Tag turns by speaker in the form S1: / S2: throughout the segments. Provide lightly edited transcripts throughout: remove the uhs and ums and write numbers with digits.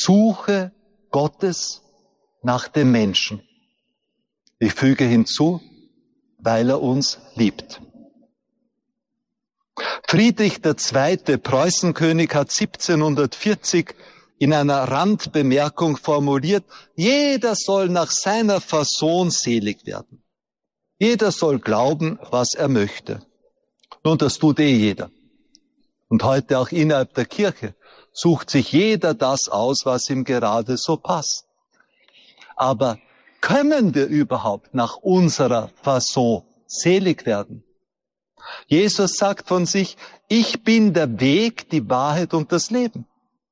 S1: Suche Gottes nach dem Menschen. Ich füge hinzu, weil er uns liebt. Friedrich II., Preußenkönig, hat 1740 in einer Randbemerkung formuliert, jeder soll nach seiner Fasson selig werden. Jeder soll glauben, was er möchte. Nun, das tut jeder. Und heute auch innerhalb der Kirche sucht sich jeder das aus, was ihm gerade so passt. Aber können wir überhaupt nach unserer Fasson selig werden? Jesus sagt von sich, ich bin der Weg, die Wahrheit und das Leben.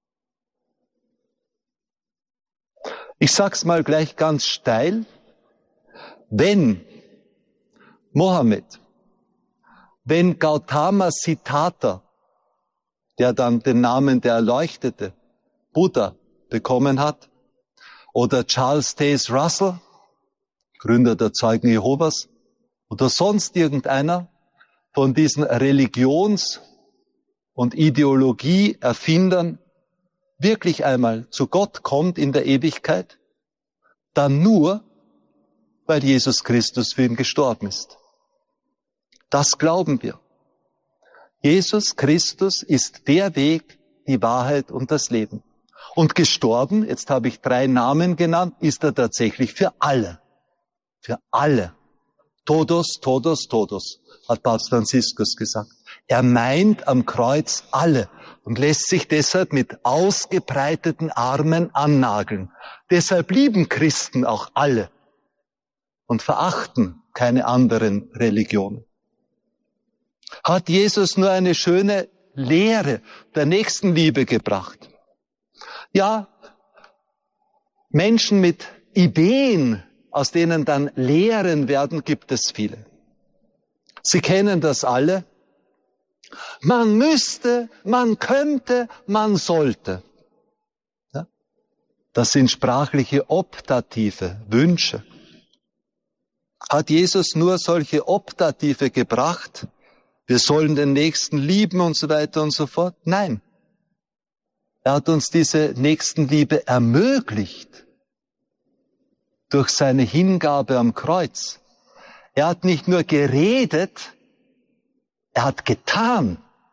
S1: Ich sag's mal gleich ganz steil. Wenn Mohammed, wenn Gautama Siddhartha, der dann den Namen der Erleuchtete, Buddha, bekommen hat, oder Charles Taze Russell, Gründer der Zeugen Jehovas, oder sonst irgendeiner von diesen Religions- und Ideologie-Erfindern wirklich einmal zu Gott kommt in der Ewigkeit, dann nur, weil Jesus Christus für ihn gestorben ist. Das glauben wir. Jesus Christus ist der Weg, die Wahrheit und das Leben. Und gestorben, jetzt habe ich 3 Namen genannt, ist er tatsächlich für alle. Für alle. Todos, todos, todos, hat Papst Franziskus gesagt. Er meint am Kreuz alle und lässt sich deshalb mit ausgebreiteten Armen annageln. Deshalb lieben Christen auch alle und verachten keine anderen Religionen. Hat Jesus nur eine schöne Lehre der Nächstenliebe gebracht? Ja, Menschen mit Ideen, aus denen dann Lehren werden, gibt es viele. Sie kennen das alle. Man müsste, man könnte, man sollte. Ja? Das sind sprachliche optative Wünsche. Hat Jesus nur solche Optative gebracht? Wir sollen den Nächsten lieben und so weiter und so fort? Nein. Er hat uns diese Nächstenliebe ermöglicht durch seine Hingabe am Kreuz. Er hat nicht nur geredet, er hat getan.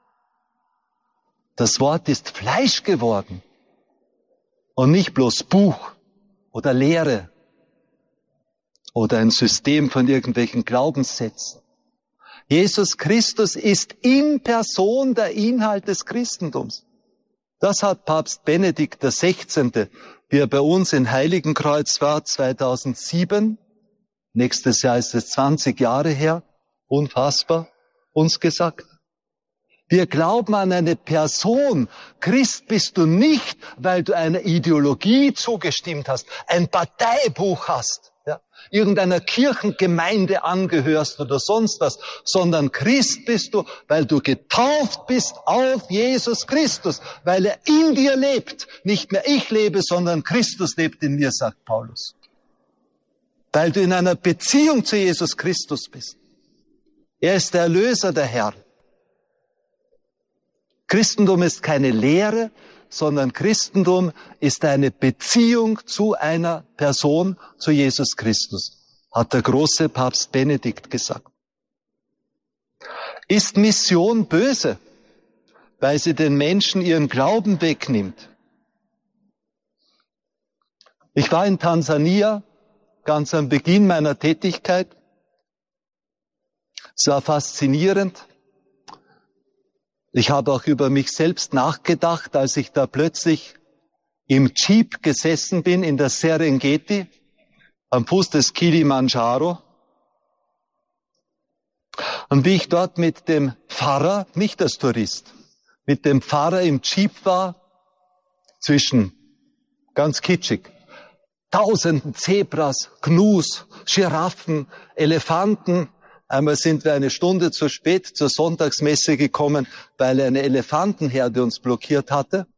S1: Das Wort ist Fleisch geworden und nicht bloß Buch oder Lehre oder ein System von irgendwelchen Glaubenssätzen. Jesus Christus ist in Person der Inhalt des Christentums. Das hat Papst Benedikt XVI., wie er bei uns in Heiligenkreuz war, 2007, nächstes Jahr ist es 20 Jahre her, unfassbar, uns gesagt. Wir glauben an eine Person. Christ bist du nicht, weil du einer Ideologie zugestimmt hast, ein Parteibuch hast, ja, irgendeiner Kirchengemeinde angehörst oder sonst was, sondern Christ bist du, weil du getauft bist auf Jesus Christus, weil er in dir lebt. Nicht mehr ich lebe, sondern Christus lebt in mir, sagt Paulus. Weil du in einer Beziehung zu Jesus Christus bist. Er ist der Erlöser, der Herr. Christentum ist keine Lehre, sondern Christentum ist eine Beziehung zu einer Person, zu Jesus Christus, hat der große Papst Benedikt gesagt. Ist Mission böse, weil sie den Menschen ihren Glauben wegnimmt? Ich war in Tansania, ganz am Beginn meiner Tätigkeit. Es war faszinierend. Ich habe auch über mich selbst nachgedacht, als ich da plötzlich im Jeep gesessen bin in der Serengeti, am Fuß des Kilimanjaro. Und wie ich dort mit dem Pfarrer, nicht als Tourist, mit dem Pfarrer im Jeep war, zwischen, ganz kitschig, tausenden Zebras, Gnus, Giraffen, Elefanten. Einmal sind wir eine Stunde zu spät zur Sonntagsmesse gekommen, weil eine Elefantenherde uns blockiert hatte.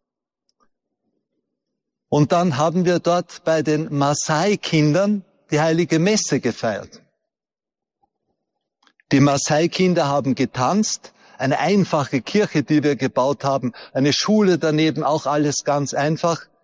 S1: Und dann haben wir dort bei den Maasai-Kindern die heilige Messe gefeiert. Die Maasai-Kinder haben getanzt, eine einfache Kirche, die wir gebaut haben, eine Schule daneben, auch alles ganz einfach.